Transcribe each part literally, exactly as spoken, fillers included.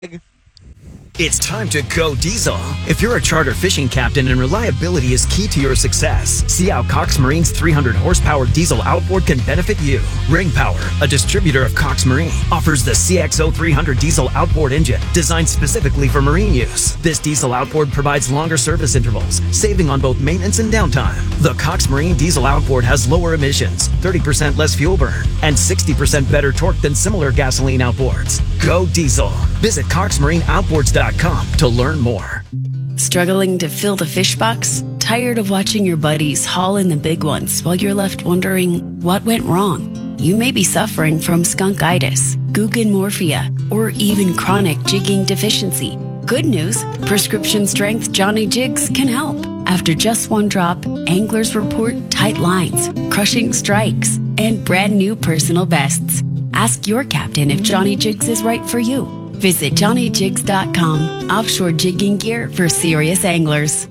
It's time to go diesel. If you're a charter fishing captain and reliability is key to your success, see how Cox Marine's three hundred horsepower diesel outboard can benefit you. Ring Power, a distributor of Cox Marine, offers the C X O three hundred diesel outboard engine designed specifically for marine use. This diesel outboard provides longer service intervals, saving on both maintenance and downtime. The Cox Marine diesel outboard has lower emissions, thirty percent less fuel burn, and sixty percent better torque than similar gasoline outboards. Go diesel. Visit cox marine outboards dot com to learn more. Struggling to fill the fish box? Tired of watching your buddies haul in the big ones while you're left wondering what went wrong? You may be suffering from skunkitis, guggenmorphia, or even chronic jigging deficiency. Good news, prescription strength Johnny Jigs can help. After just one drop, anglers report tight lines, crushing strikes, and brand new personal bests. Ask your captain if Johnny Jigs is right for you. Visit johnny jigs dot com, offshore jigging gear for serious anglers.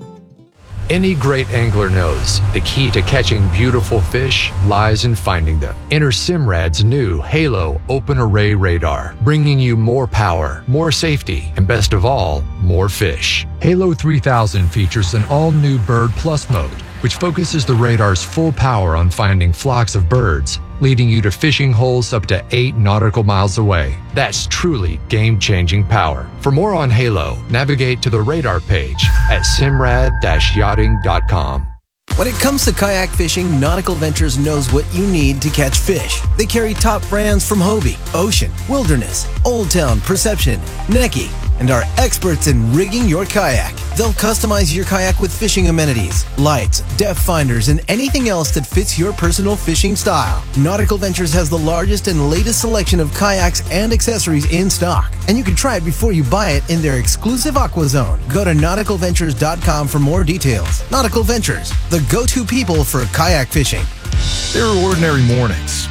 Any great angler knows the key to catching beautiful fish lies in finding them. Enter Simrad's new Halo Open Array Radar, bringing you more power, more safety, and best of all, more fish. Halo three thousand features an all-new Bird Plus mode, which focuses the radar's full power on finding flocks of birds, leading you to fishing holes up to eight nautical miles away. That's truly game-changing power. For more on Halo, navigate to the radar page at simrad dash yachting dot com. When it comes to kayak fishing, Nautical Ventures knows what you need to catch fish. They carry top brands from Hobie, Ocean, Wilderness, Old Town, Perception, Necky, and are experts in rigging your kayak. They'll customize your kayak with fishing amenities, lights, depth finders, and anything else that fits your personal fishing style. Nautical Ventures has the largest and latest selection of kayaks and accessories in stock, and you can try it before you buy it in their exclusive Aqua Zone. Go to nautical ventures dot com for more details. Nautical Ventures, the go-to people for kayak fishing. There are ordinary mornings,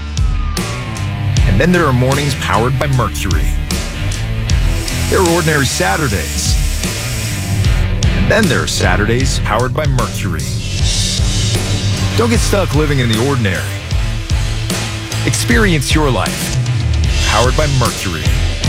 and then there are mornings powered by Mercury. There are ordinary Saturdays, and then there are Saturdays powered by Mercury. Don't get stuck living in the ordinary. Experience your life, powered by Mercury.